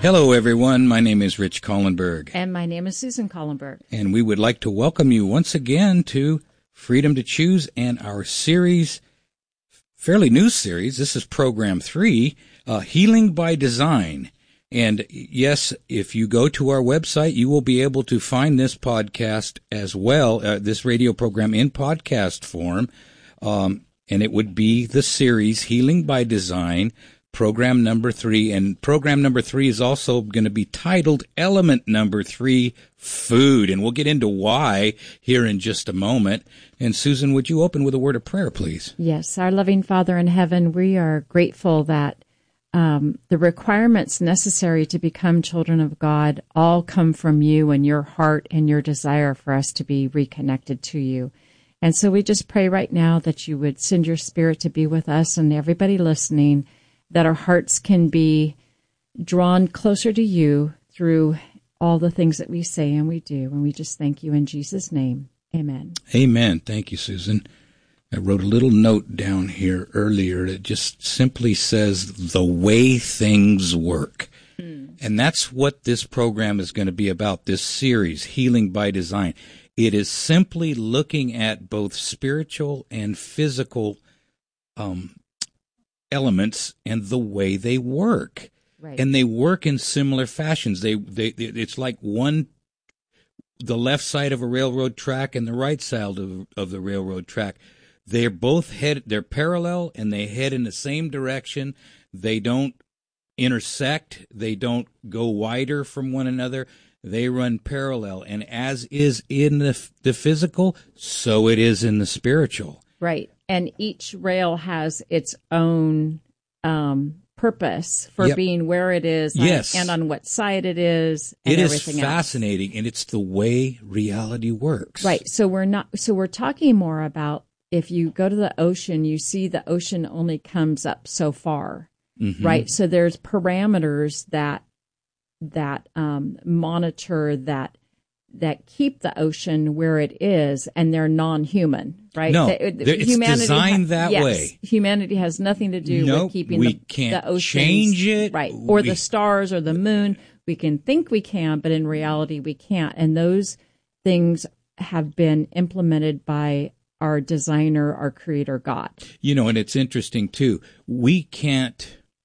Hello, everyone. My name is Rich Collenberg. And my name is Susan Collenberg. And we would like to welcome you once again to Freedom to Choose and our series, fairly new series. This is Program 3, Healing by Design. And yes, if you go to our website, you will be able to find this podcast as well, this radio program in podcast form. And it would be the series Healing by Design, program number 3. And program number 3 is also going to be titled Element Number 3, Food. And we'll get into why here in just a moment. And Susan, would you open with a word of prayer, please? Yes, our loving Father in heaven, we are grateful that the requirements necessary to become children of God all come from you and your heart and your desire for us to be reconnected to you. And so we just pray right now that you would send your Spirit to be with us and everybody listening, that our hearts can be drawn closer to you through all the things that we say and we do. And we just thank you in Jesus' name. Amen. Amen. Thank you, Susan. I wrote a little note down here earlier that just simply says the way things work. And that's what this program is going to be about, this series, Healing by Design. It is simply looking at both spiritual and physical elements and the way they work. Right. And they work in similar fashions. It's like the left side of a railroad track and the right side of the railroad track. They're parallel and they head in the same direction. They don't intersect. They don't go wider from one another. They run parallel. And as is in the physical, so it is in the spiritual. Right. And each rail has its own purpose for being where it is and on what side it is and everything else. It is fascinating, and it's the way reality works. Right. So we're talking more about if you go to the ocean, you see the ocean only comes up so far. Mm-hmm. Right. So there's parameters that monitor that keep the ocean where it is, and they're non-human, right? No, it's designed that way. Humanity has nothing to do with keeping the oceans. Change it. Right, or the stars or the moon. We can think we can, but in reality we can't. And those things have been implemented by our designer, our creator, God. And it's interesting, too. We can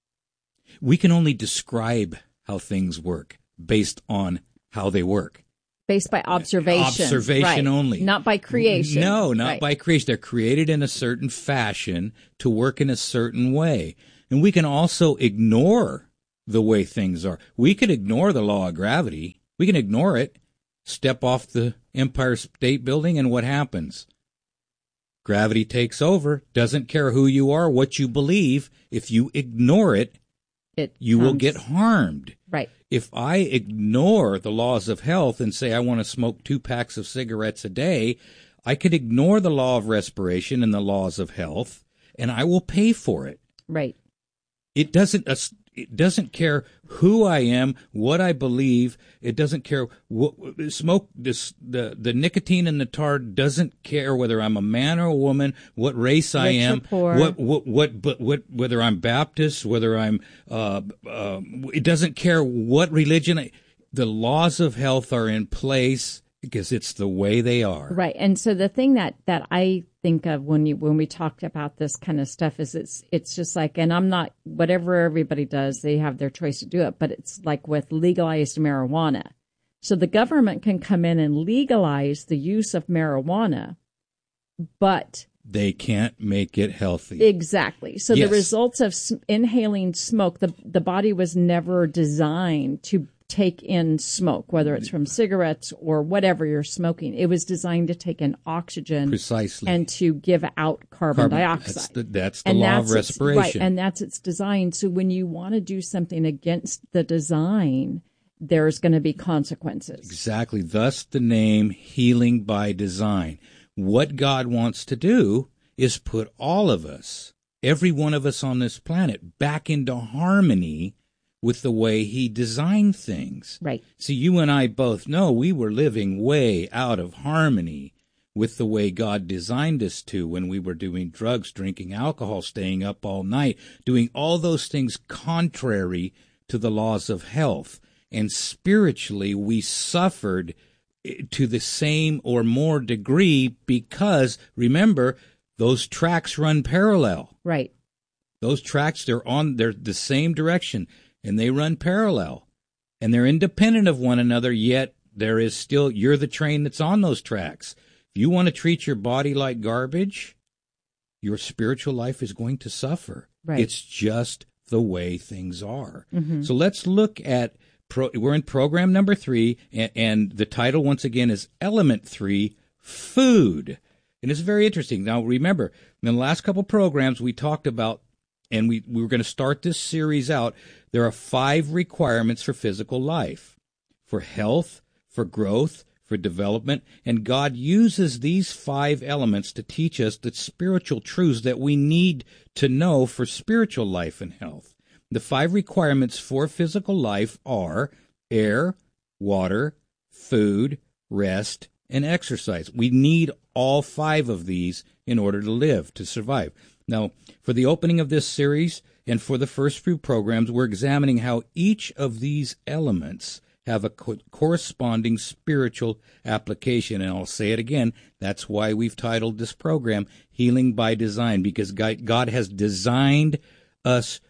only describe how things work based on how they work. Based by observation. Observation only. Not by creation. No, not by creation. They're created in a certain fashion to work in a certain way. And we can also ignore the way things are. We could ignore the law of gravity. We can ignore it, step off the Empire State Building, and what happens? Gravity takes over, doesn't care who you are, what you believe. If you ignore it, you will get harmed. Right. If I ignore the laws of health and say I want to smoke 2 packs of cigarettes a day, I could ignore the law of respiration and the laws of health, and I will pay for it. Right. It doesn't care who I am, what I believe. It doesn't care what smoke. The nicotine in the tar doesn't care whether I'm a man or a woman, what race I am, whether I'm Baptist, whether I'm. It doesn't care what religion. The laws of health are in place because it's the way they are. Right. And so the thing that I think of when we talk about this kind of stuff is it's just like, and I'm not, whatever everybody does, they have their choice to do it, but it's like with legalized marijuana. So the government can come in and legalize the use of marijuana, but they can't make it healthy. Exactly. So the results of inhaling smoke, the body was never designed to take in smoke, whether it's from cigarettes or whatever you're smoking. It was designed to take in oxygen precisely and to give out carbon dioxide. That's the law of respiration. Right, and that's its design. So when you want to do something against the design, there's going to be consequences. Exactly. Thus the name Healing by Design. What God wants to do is put all of us, every one of us on this planet, back into harmony with the way he designed things. Right. See, you and I both know we were living way out of harmony with the way God designed us to when we were doing drugs, drinking alcohol, staying up all night, doing all those things contrary to the laws of health. And spiritually, we suffered to the same or more degree because, remember, those tracks run parallel. Right. Those tracks, they're the same direction, and they run parallel. And they're independent of one another, yet there is still, you're the train that's on those tracks. If you want to treat your body like garbage, your spiritual life is going to suffer. Right. It's just the way things are. Mm-hmm. So let's look at, we're in program number 3, and the title once again is Element 3, Food. And it's very interesting. Now remember, in the last couple programs we talked about, and we were going to start this series out, there are 5 requirements for physical life, for health, for growth, for development, and God uses these 5 elements to teach us the spiritual truths that we need to know for spiritual life and health. The 5 requirements for physical life are air, water, food, rest, and exercise. We need all 5 of these in order to live, to survive. Now, for the opening of this series and for the first few programs, we're examining how each of these elements have a corresponding spiritual application. And I'll say it again, that's why we've titled this program Healing by Design, because God has designed us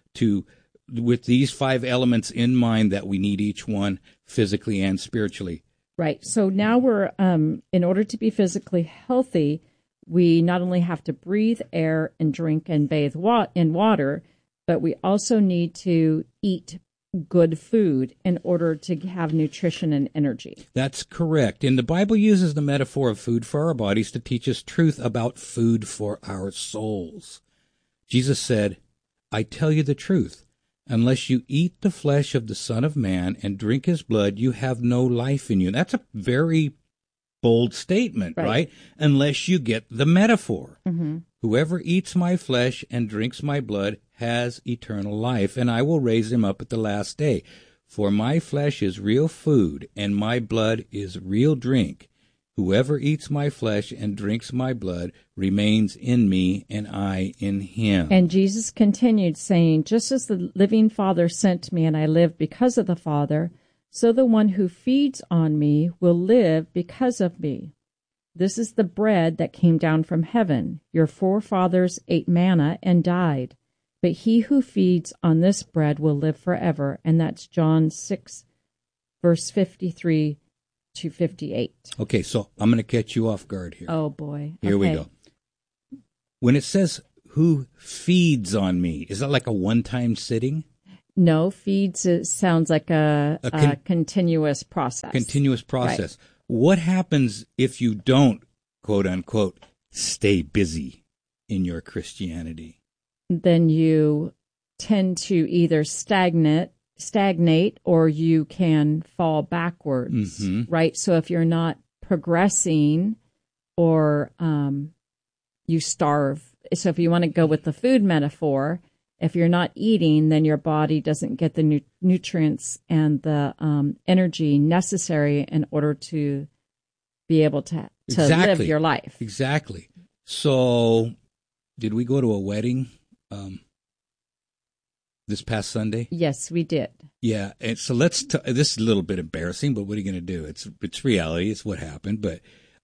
with these 5 elements in mind, that we need each one physically and spiritually. Right. So now we're, in order to be physically healthy, we not only have to breathe air and drink and bathe in water, but we also need to eat good food in order to have nutrition and energy. That's correct. And the Bible uses the metaphor of food for our bodies to teach us truth about food for our souls. Jesus said, I tell you the truth, unless you eat the flesh of the Son of Man and drink his blood, you have no life in you. That's a very bold statement, right? Unless you get the metaphor. Mm-hmm. Whoever eats my flesh and drinks my blood has eternal life, and I will raise him up at the last day. For my flesh is real food, and my blood is real drink. Whoever eats my flesh and drinks my blood remains in me, and I in him. And Jesus continued saying, just as the living Father sent me, and I live because of the Father, so the one who feeds on me will live because of me. This is the bread that came down from heaven. Your forefathers ate manna and died. But he who feeds on this bread will live forever. And that's John 6, verse 53 to 58. Okay, so I'm going to catch you off guard here. Oh, boy. Here we go. When it says, who feeds on me, is that like a one-time sitting? No, feeds sounds like a continuous process. Continuous process. Right. What happens if you don't, quote unquote, stay busy in your Christianity? Then you tend to either stagnate, or you can fall backwards, right? So if you're not progressing, or you starve. So if you want to go with the food metaphor, if you're not eating, then your body doesn't get the nutrients and the energy necessary in order to be able to live your life. Exactly. So, did we go to a wedding this past Sunday? Yes, we did. Yeah, and so this is a little bit embarrassing, but what are you going to do? It's reality. It's what happened. But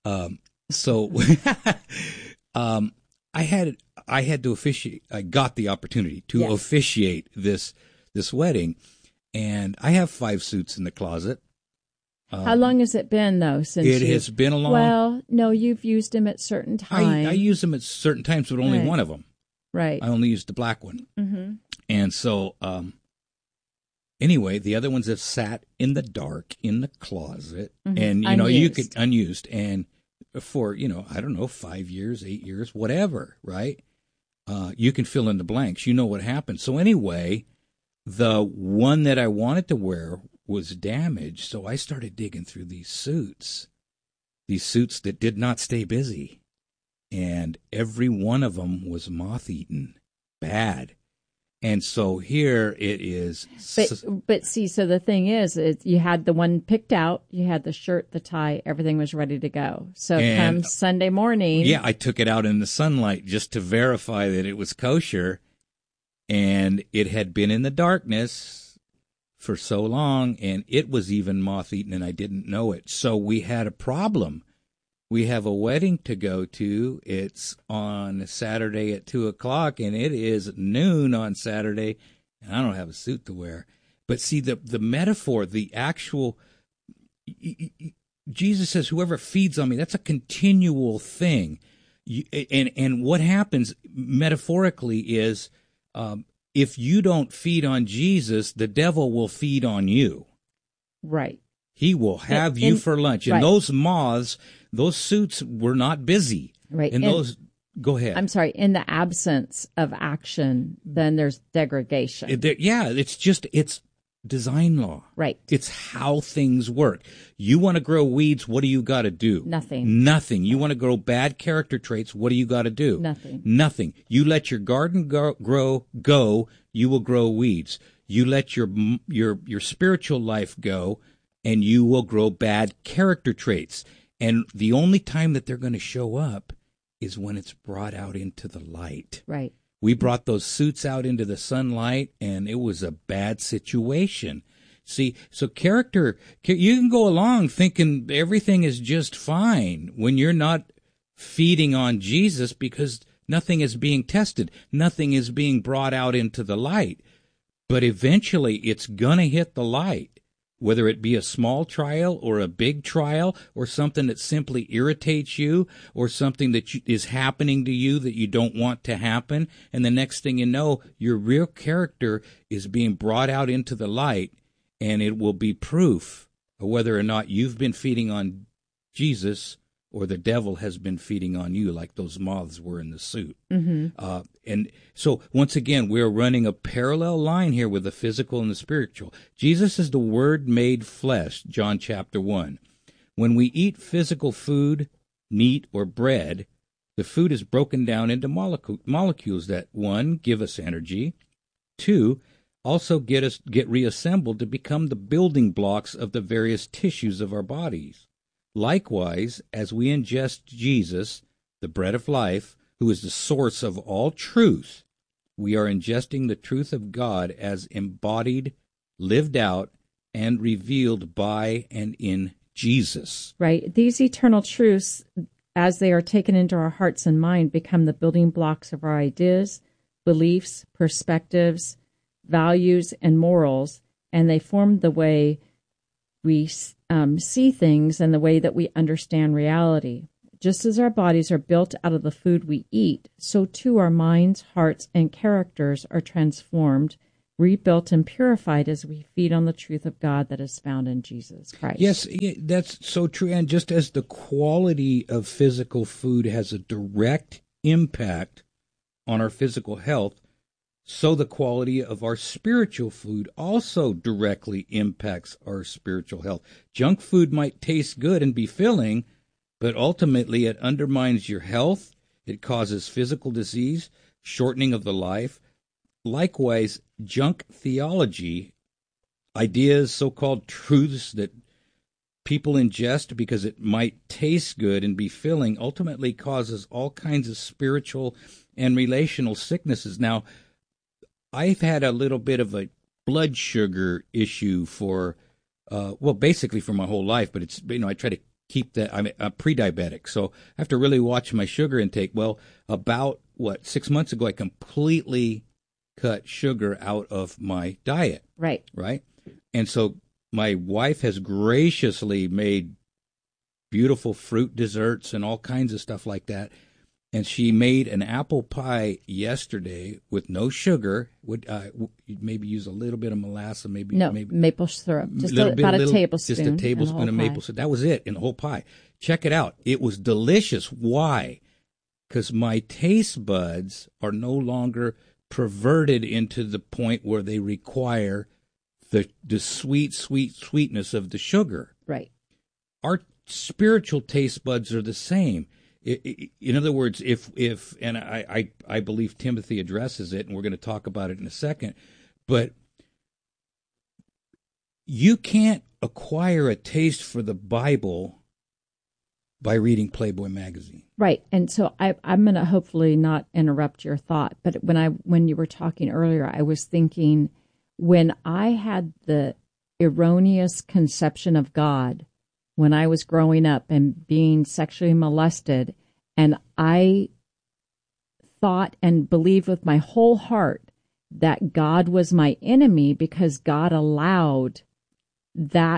I had to officiate. I got the opportunity to officiate this wedding, and I have 5 suits in the closet. How long has it been, though? Since it has been a long. Well, no, you've used them at certain times. I use them at certain times, but only one of them. Right. I only used the black one, and so anyway, the other ones have sat in the dark in the closet, and you could unused and. For, I don't know, 5 years, 8 years, whatever, right? You can fill in the blanks. You know what happened. So anyway, the one that I wanted to wear was damaged, so I started digging through these suits that did not stay busy. And every one of them was moth-eaten, bad. And so here it is. But see, so the thing is you had the one picked out, you had the shirt, the tie, everything was ready to go. So come Sunday morning. Yeah, I took it out in the sunlight just to verify that it was kosher, and it had been in the darkness for so long, and it was even moth-eaten, and I didn't know it. So we had a problem. We have a wedding to go to. It's on Saturday at 2:00, and it is noon on Saturday, and I don't have a suit to wear. But see, the metaphor, the actual, Jesus says, whoever feeds on me, that's a continual thing. And what happens metaphorically is, if you don't feed on Jesus, the devil will feed on you. Right. He will have you for lunch. And right. those moths, those suits were not busy. Right. And those, go ahead. I'm sorry. In the absence of action, then there's degradation. It's design law. Right. It's how things work. You want to grow weeds, what do you got to do? Nothing. You want to grow bad character traits, what do you got to do? Nothing. You let your garden go, you will grow weeds. You let your spiritual life go, and you will grow bad character traits. And the only time that they're going to show up is when it's brought out into the light. Right. We brought those suits out into the sunlight, and it was a bad situation. See, so character, you can go along thinking everything is just fine when you're not feeding on Jesus, because nothing is being tested. Nothing is being brought out into the light. But eventually it's going to hit the light. Whether it be a small trial or a big trial or something that simply irritates you or something that is happening to you that you don't want to happen. And the next thing you know, your real character is being brought out into the light, and it will be proof of whether or not you've been feeding on Jesus or the devil has been feeding on you, like those moths were in the suit. Mm-hmm. And so, once again, we're running a parallel line here with the physical and the spiritual. Jesus is the Word made flesh, John chapter 1. When we eat physical food, meat, or bread, the food is broken down into molecules that, 1, give us energy, 2, also get reassembled to become the building blocks of the various tissues of our bodies. Likewise, as we ingest Jesus, the bread of life, who is the source of all truth, we are ingesting the truth of God as embodied, lived out, and revealed by and in Jesus. Right. These eternal truths, as they are taken into our hearts and mind, become the building blocks of our ideas, beliefs, perspectives, values, and morals, and they form the way we see things and the way that we understand reality. Just as our bodies are built out of the food we eat, so too our minds, hearts, and characters are transformed, rebuilt, and purified as we feed on the truth of God that is found in Jesus Christ. Yes, that's so true. And just as the quality of physical food has a direct impact on our physical health, so the quality of our spiritual food also directly impacts our spiritual health. Junk food might taste good and be filling, but ultimately it undermines your health. It causes physical disease, shortening of the life. Likewise, junk theology, ideas, so-called truths that people ingest because it might taste good and be filling, ultimately causes all kinds of spiritual and relational sicknesses. Now, I've had a little bit of a blood sugar issue for, basically for my whole life, but it's, I try to keep that. I'm pre-diabetic, so I have to really watch my sugar intake. Well, about 6 months ago, I completely cut sugar out of my diet. Right. And so my wife has graciously made beautiful fruit desserts and all kinds of stuff like that. And she made an apple pie yesterday with no sugar. Would maybe use a little bit of molasses, maybe maple syrup, just about a tablespoon, just a tablespoon of maple syrup. That was it in the whole pie. Check it out; it was delicious. Why? Because my taste buds are no longer perverted into the point where they require the sweetness of the sugar. Right. Our spiritual taste buds are the same. In other words, if and I believe Timothy addresses it, and we're going to talk about it in a second, but you can't acquire a taste for the Bible by reading Playboy magazine. Right. And so I'm going to hopefully not interrupt your thought, but when you were talking earlier, I was thinking when I had the erroneous conception of God when I was growing up and being sexually molested, and I thought and believed with my whole heart that God was my enemy because God allowed that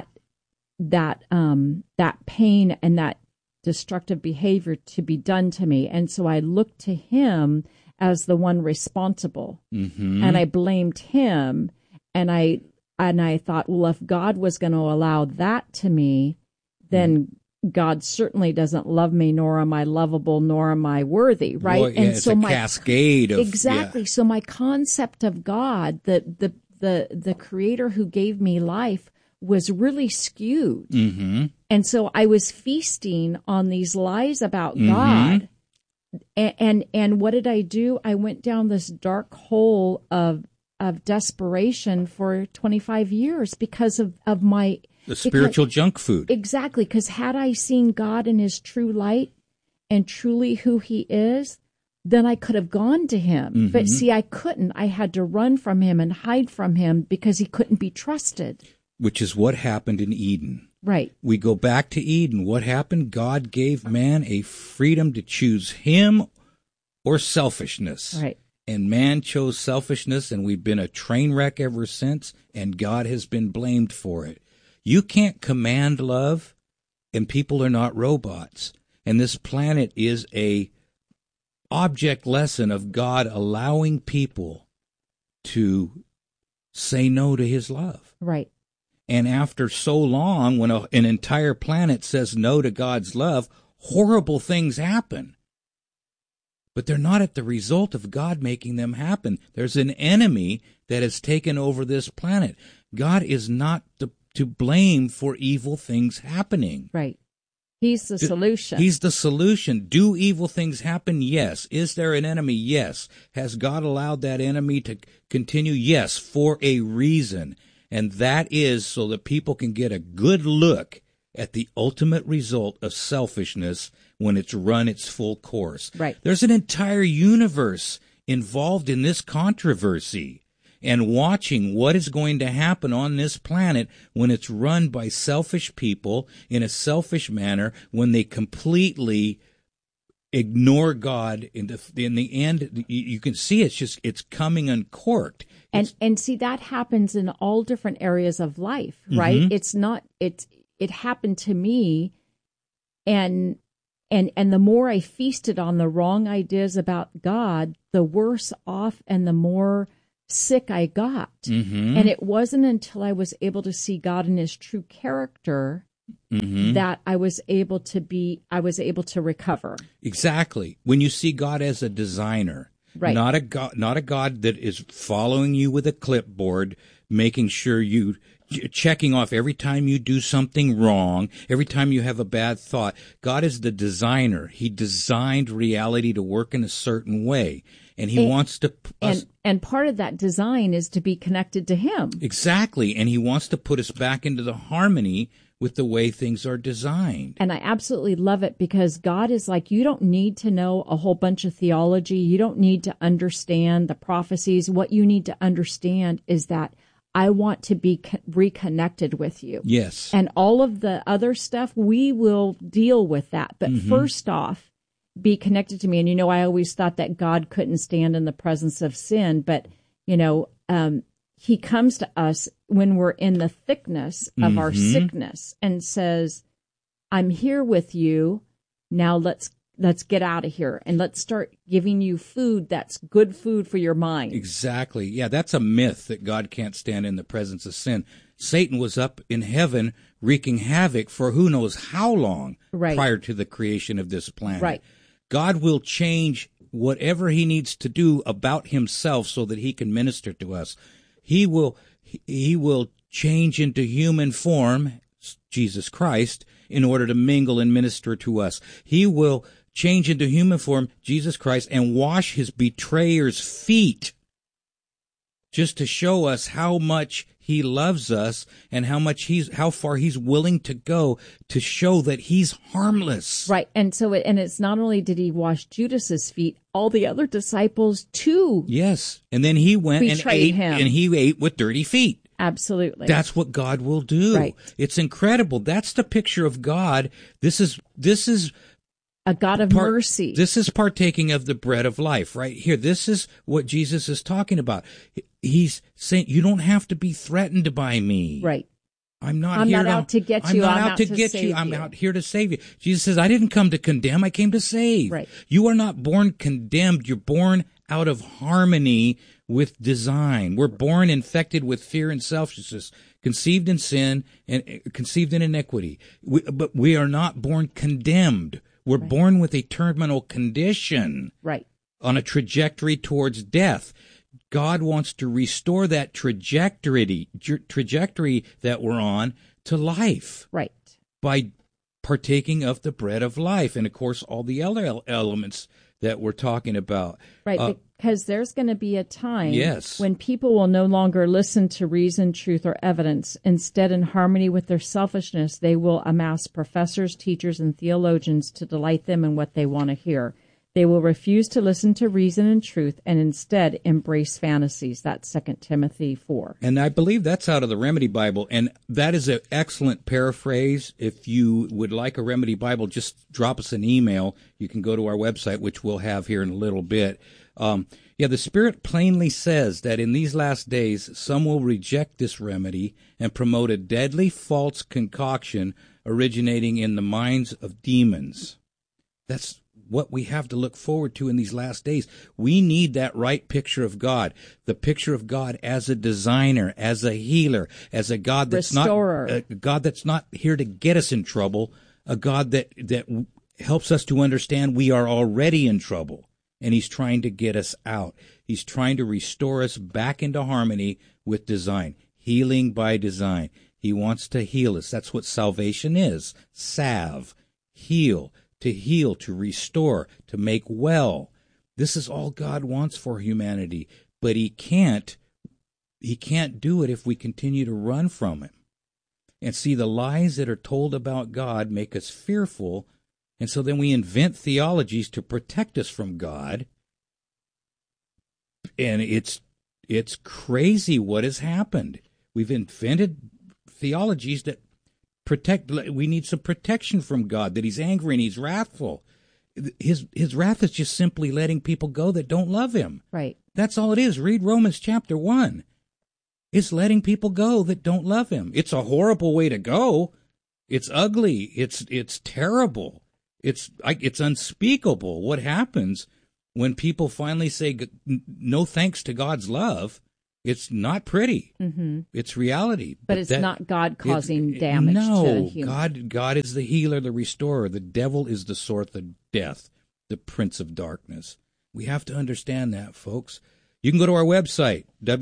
pain and that destructive behavior to be done to me. And so I looked to him as the one responsible. Mm-hmm. And I blamed him. And I thought, well, if God was going to allow that to me, then God certainly doesn't love me, nor am I lovable, nor am I worthy, right? Well, yeah, and it's so a my cascade of exactly. Yeah. So my concept of God, the Creator who gave me life, was really skewed. Mm-hmm. And so I was feasting on these lies about Mm-hmm. God. And what did I do? I went down this dark hole of desperation for 25 years because of my... The spiritual junk food. Exactly, because had I seen God in his true light and truly who he is, then I could have gone to him. Mm-hmm. But see, I couldn't. I had to run from him and hide from him because he couldn't be trusted. Which is what happened in Eden. Right. We go back to Eden. What happened? God gave man a freedom to choose him or selfishness. Right. And man chose selfishness, and we've been a train wreck ever since, and God has been blamed for it. You can't command love, and people are not robots. And this planet is a object lesson of God allowing people to say no to his love. Right. And after so long, when an entire planet says no to God's love, horrible things happen. But they're not at the result of God making them happen. There's an enemy that has taken over this planet. God is not to blame for evil things happening. Right. He's the solution. He's the solution. Do evil things happen? Yes. Is there an enemy? Yes. Has God allowed that enemy to continue? Yes, for a reason. And that is so that people can get a good look at the ultimate result of selfishness when it's run its full course. Right. There's an entire universe involved in this controversy and watching what is going to happen on this planet when it's run by selfish people in a selfish manner, when they completely ignore God. In the end, you can see it's coming uncorked. And see, that happens in all different areas of life, right? Mm-hmm. It happened to me, and the more I feasted on the wrong ideas about God, the worse off and the more sick I got. Mm-hmm. And it wasn't until I was able to see God in his true character mm-hmm. that I was able to recover. Exactly. When you see God as a designer, right. not a God that is following you with a clipboard, making sure you checking off every time you do something wrong, every time you have a bad thought. God is the designer. He designed reality to work in a certain way, and he wants to and part of that design is to be connected to him. Exactly, and he wants to put us back into the harmony with the way things are designed. And I absolutely love it because God is like, you don't need to know a whole bunch of theology. You don't need to understand the prophecies. What you need to understand is that I want to be reconnected with you. Yes. And all of the other stuff, we will deal with that. But mm-hmm. first off, be connected to me. And, I always thought that God couldn't stand in the presence of sin. But, he comes to us when we're in the thickness of mm-hmm. our sickness and says, I'm here with you. Now let's get out of here and let's start giving you food that's good food for your mind. Exactly. Yeah, that's a myth that God can't stand in the presence of sin. Satan was up in heaven wreaking havoc for who knows how long right. prior to the creation of this planet. Right. God will change whatever he needs to do about himself so that he can minister to us. He will change into human form, Jesus Christ, in order to mingle and minister to us. He will change into human form, Jesus Christ, and wash his betrayer's feet just to show us how much he loves us and how far he's willing to go to show that he's harmless. Right. And so it's not only did he wash Judas's feet, all the other disciples too. Yes. And then he went and ate, and he ate with dirty feet. Absolutely. That's what God will do. Right. It's incredible. That's the picture of God. This is a God of mercy. This is partaking of the bread of life right here. This is what Jesus is talking about. He's saying, you don't have to be threatened by me. Right. I'm not out to get you. I'm not out to get you. I'm out here to save you. Jesus says, I didn't come to condemn. I came to save. Right. You are not born condemned. You're born out of harmony with design. We're born infected with fear and selfishness, conceived in sin and conceived in iniquity. But we are not born condemned. We're born with a terminal condition. Right. On a trajectory towards death. God wants to restore that trajectory that we're on to life. Right. By partaking of the bread of life. And, of course, all the other elements that we're talking about. Right, because there's going to be a time yes. when people will no longer listen to reason, truth, or evidence. Instead, in harmony with their selfishness, they will amass professors, teachers, and theologians to delight them in what they want to hear. They will refuse to listen to reason and truth and instead embrace fantasies. That's 2 Timothy 4. And I believe that's out of the Remedy Bible. And that is an excellent paraphrase. If you would like a Remedy Bible, just drop us an email. You can go to our website, which we'll have here in a little bit. The Spirit plainly says that in these last days, some will reject this remedy and promote a deadly false concoction originating in the minds of demons. That's what we have to look forward to in these last days. We need that right picture of God, the picture of God as a designer, as a healer, as a God that's restorer. not a God that's not here to get us in trouble, a God that helps us to understand we are already in trouble, and He's trying to get us out. He's trying to restore us back into harmony with design, healing by design. He wants to heal us. That's what salvation is. Salve, heal. To heal, to restore, to make well. This is all God wants for humanity, but He can't do it if we continue to run from Him. And see, the lies that are told about God make us fearful, and so then we invent theologies to protect us from God. And it's crazy what has happened. We've invented theologies that we need some protection from God, that He's angry and He's wrathful. His wrath is just simply letting people go that don't love Him. Right. That's all it is. Read Romans chapter 1. It's letting people go that don't love Him. It's a horrible way to go. It's ugly. It's terrible. It's unspeakable what happens when people finally say no thanks to God's love. It's not pretty. Mm-hmm. It's reality. But it's not God causing damage to humans. God is the healer, the restorer. The devil is the source of death, the prince of darkness. We have to understand that, folks. You can go to our website,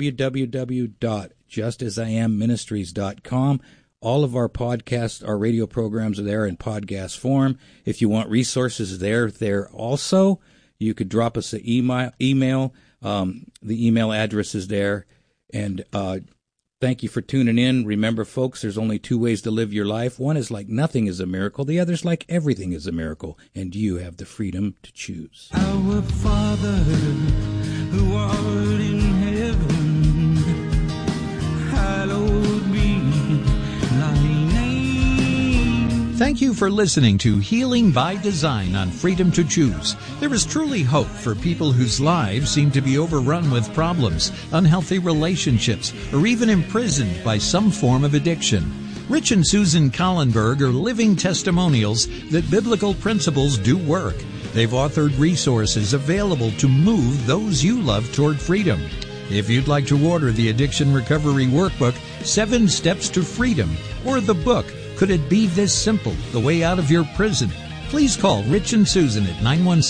www.justasiamministries.com. All of our podcasts, our radio programs are there in podcast form. If you want resources, they're there also. You could drop us an email. The email address is there. And thank you for tuning in. Remember, folks, there's only two ways to live your life. One is like nothing is a miracle. The other is like everything is a miracle. And you have the freedom to choose. Our Father, who art in heaven, hallowed be thy name. Thank you for listening to Healing by Design on Freedom to Choose. There is truly hope for people whose lives seem to be overrun with problems, unhealthy relationships, or even imprisoned by some form of addiction. Rich and Susan Collenberg are living testimonials that biblical principles do work. They've authored resources available to move those you love toward freedom. If you'd like to order the Addiction Recovery Workbook, 7 Steps to Freedom, or the book, Could It Be This Simple? The Way Out of Your Prison? Please call Rich and Susan at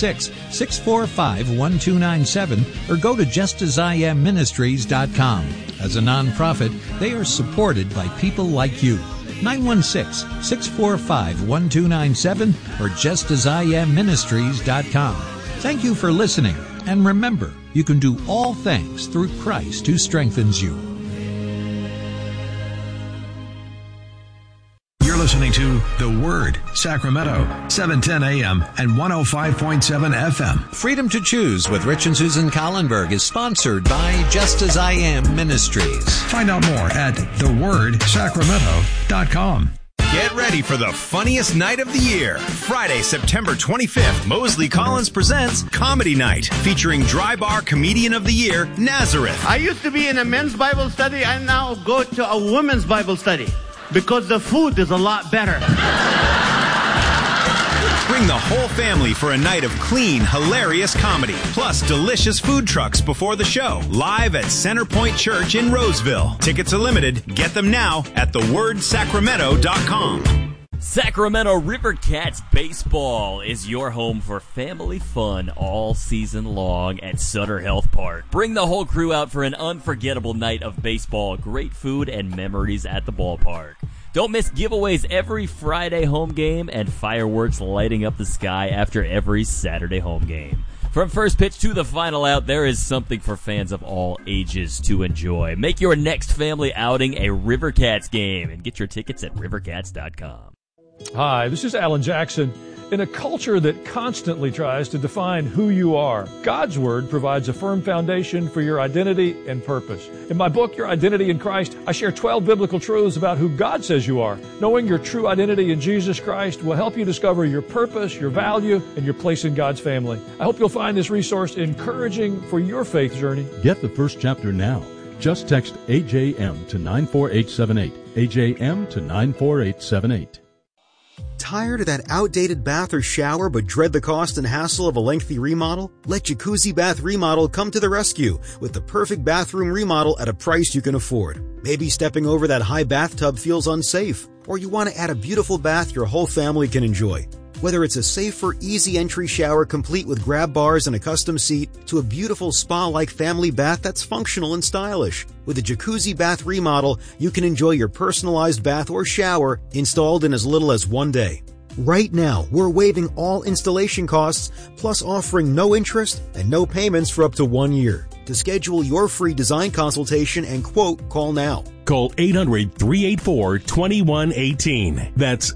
916-645-1297 or go to justasiamministries.com. As a nonprofit, they are supported by people like you. 916-645-1297 or justasiamministries.com. Thank you for listening, and remember, you can do all things through Christ who strengthens you. listening to The Word, Sacramento, 710 AM and 105.7 FM. Freedom to Choose with Rich and Susan Collenberg is sponsored by Just As I Am Ministries. Find out more at thewordsacramento.com. Get ready for the funniest night of the year. Friday, September 25th, Mosley Collins presents Comedy Night, featuring Dry Bar Comedian of the Year, Nazareth. I used to be in a men's Bible study. I now go to a women's Bible study because the food is a lot better. Bring the whole family for a night of clean, hilarious comedy, plus delicious food trucks before the show, live at Centerpoint Church in Roseville. Tickets are limited. Get them now at thewordsacramento.com. Sacramento River Cats Baseball is your home for family fun all season long at Sutter Health Park. Bring the whole crew out for an unforgettable night of baseball, great food, and memories at the ballpark. Don't miss giveaways every Friday home game and fireworks lighting up the sky after every Saturday home game. From first pitch to the final out, there is something for fans of all ages to enjoy. Make your next family outing a River Cats game and get your tickets at rivercats.com. Hi, this is Alan Jackson. In a culture that constantly tries to define who you are, God's Word provides a firm foundation for your identity and purpose. In my book, Your Identity in Christ, I share 12 biblical truths about who God says you are. Knowing your true identity in Jesus Christ will help you discover your purpose, your value, and your place in God's family. I hope you'll find this resource encouraging for your faith journey. Get the first chapter now. Just text AJM to 94878. AJM to 94878. Tired of that outdated bath or shower but dread the cost and hassle of a lengthy remodel? Let Jacuzzi Bath Remodel come to the rescue with the perfect bathroom remodel at a price you can afford. Maybe stepping over that high bathtub feels unsafe, or you want to add a beautiful bath your whole family can enjoy. Whether it's a safer, easy entry shower complete with grab bars and a custom seat, to a beautiful spa-like family bath that's functional and stylish. With a Jacuzzi Bath Remodel, you can enjoy your personalized bath or shower installed in as little as 1 day. Right now, we're waiving all installation costs, plus offering no interest and no payments for up to 1 year. To schedule your free design consultation and quote, call now. Call 800-384-2118. That's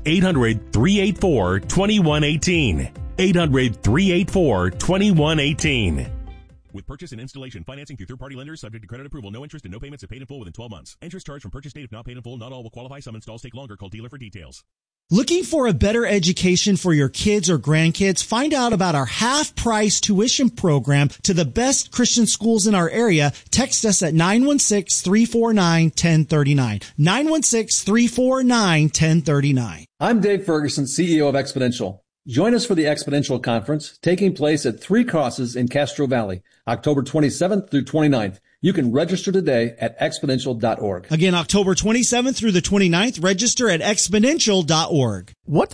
800-384-2118. 800-384-2118. With purchase and installation financing through third-party lenders, subject to credit approval, no interest and no payments if paid in full within 12 months. Interest charged from purchase date if not paid in full. Not all will qualify. Some installs take longer. Call dealer for details. Looking for a better education for your kids or grandkids? Find out about our half-price tuition program to the best Christian schools in our area. Text us at 916-349-1039. 916-349-1039. I'm Dave Ferguson, CEO of Exponential. Join us for the Exponential Conference taking place at Three Crosses in Castro Valley, October 27th through 29th. You can register today at exponential.org. Again, October 27th through the 29th, register at exponential.org. What